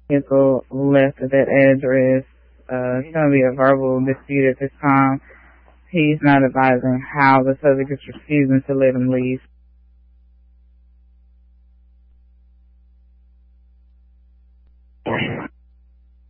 vehicle left at that address. It's going to be a verbal dispute at this time. He's not advising how the subject is refusing to let him leave.